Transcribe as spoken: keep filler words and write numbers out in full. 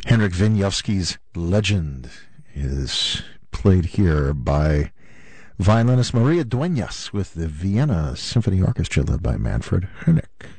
Henryk Wieniawski's Legend is played here by violinist Maria Dueñas with the Vienna Symphony Orchestra led by Manfred Honeck.